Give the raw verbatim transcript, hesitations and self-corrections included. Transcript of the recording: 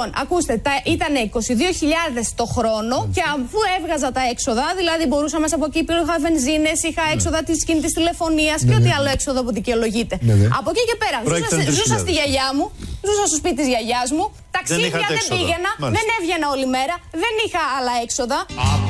Λοιπόν, ακούστε, ήταν είκοσι δύο χιλιάδες το χρόνο mm. και αφού έβγαζα τα έξοδα, δηλαδή μπορούσα μέσα από εκεί, είχα βενζίνες, είχα mm. έξοδα της κινητής τηλεφωνίας mm. και ό,τι άλλο έξοδο που δικαιολογείται. Mm. Από εκεί και πέρα, ζούσα, ζούσα στη γιαγιά μου, ζούσα στο σπίτι της γιαγιάς μου, ταξίδια δεν, δεν πήγαινα, Μάλιστα. δεν έβγαινα όλη μέρα, δεν είχα άλλα έξοδα.